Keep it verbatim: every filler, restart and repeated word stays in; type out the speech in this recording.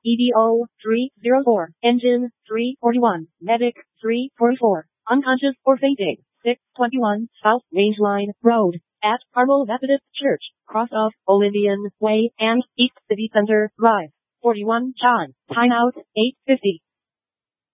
E D O, three oh four. Engine, three forty-one. Medic, three forty-four. Unconscious or fainting. six twenty-one South Rangeline Road. At Carmel Methodist Church, cross of Olympian Way and East City Center Drive. forty-one Chime. Timeout, eight fifty.